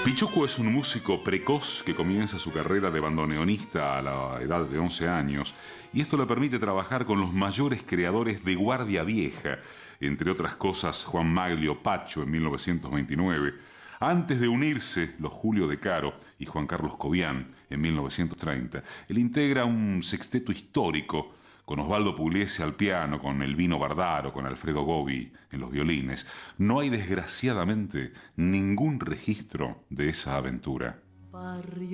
Pichuco es un músico precoz que comienza su carrera de bandoneonista a la edad de 11 años y esto le permite trabajar con los mayores creadores de Guardia Vieja, entre otras cosas Juan Maglio Pacho en 1929, antes de unirse los Julio De Caro y Juan Carlos Cobian en 1930. Él integra un sexteto histórico con Osvaldo Pugliese al piano, con Elvino Bardaro, con Alfredo Gobi en los violines. No hay desgraciadamente ningún registro de esa aventura.